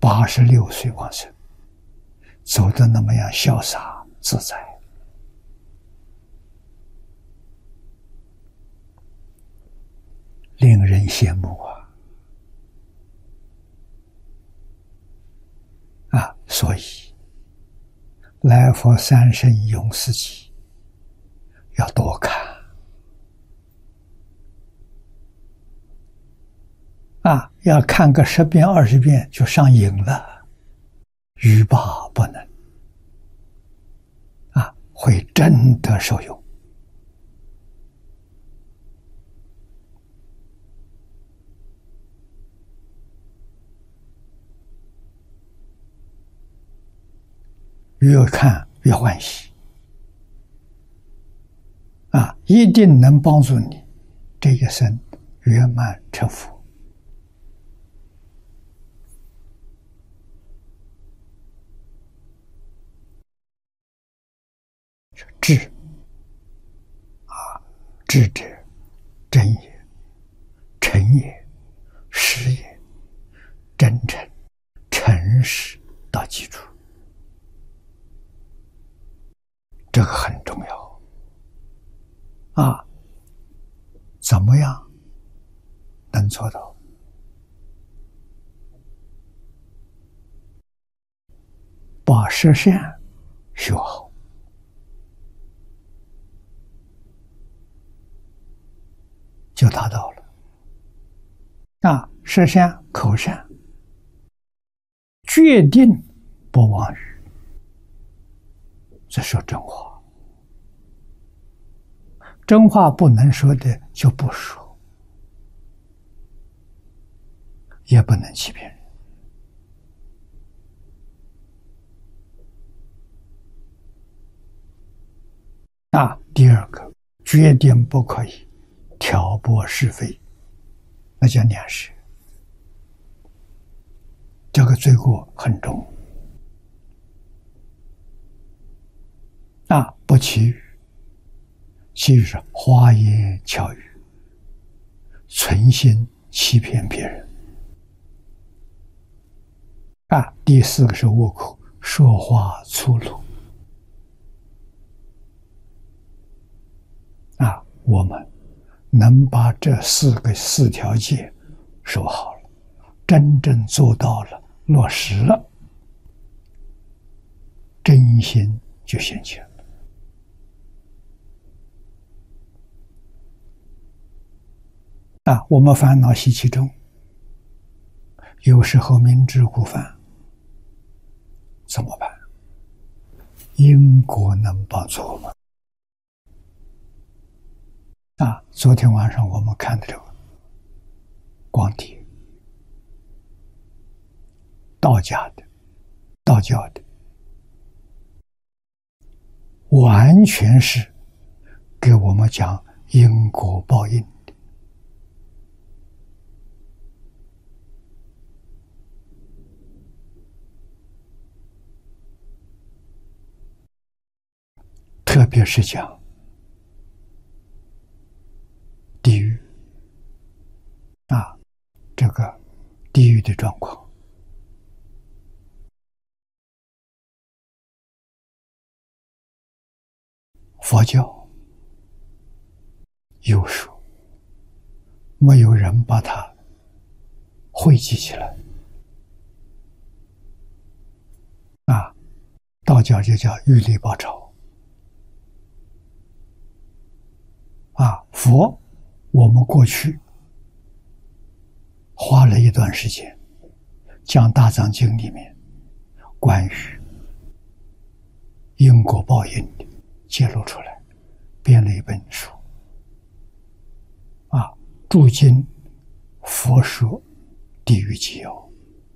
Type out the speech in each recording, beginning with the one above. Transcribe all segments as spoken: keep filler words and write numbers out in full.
八十六岁往生，走得那么样潇洒自在，令人羡慕啊！啊，所以来佛三生永四集要多看啊，要看个十遍二十遍就上瘾了，欲罢不能啊，会真的受用。越看越欢喜啊，一定能帮助你这一生圆满成佛。智啊，智者真也，诚也，实也，真诚、诚实到基础，这个很重要啊！怎么样能做到？把十善修好。就达到了啊！十善口善，决定不妄语，这说真话。真话不能说的就不说，也不能欺骗人啊。第二个，决定不可以挑拨是非，那叫两舌，这个罪过很重啊！不欺语，欺语是花言巧语，存心欺骗别人啊！第四个是恶口，说话粗鲁啊！我们能把这四个四条戒守好了，真正做到了，落实了，真心就现前了啊！我们烦恼习气重，有时候明知故犯，怎么办？因果能帮助我们啊！昨天晚上我们看的这个光碟，道家的、道教的，完全是给我们讲因果报应的。特别是讲地狱啊，这个地狱的状况，佛教有说，没有人把它汇集起来啊。道教就叫欲力报潮啊。佛，我们过去花了一段时间，将《大藏经》里面关于因果报应的揭露出来，编了一本书啊，注经佛说地狱纪要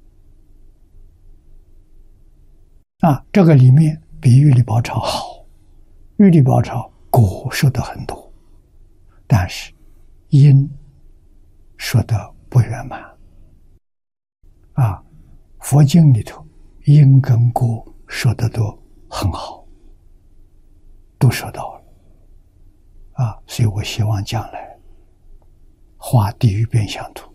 啊。这个里面比欲力宝钞好，欲力宝钞果说的很多，但是因说的不圆满啊。佛经里头因跟果说的都很好，都说到了啊。所以我希望将来画地狱变相图，